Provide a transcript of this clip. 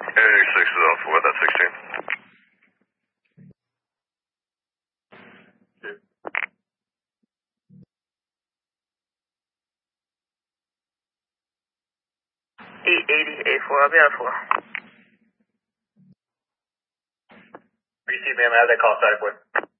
86 is off. What, that 16? A4, I'll be on 4. Receive, ma'am. I have that call started for.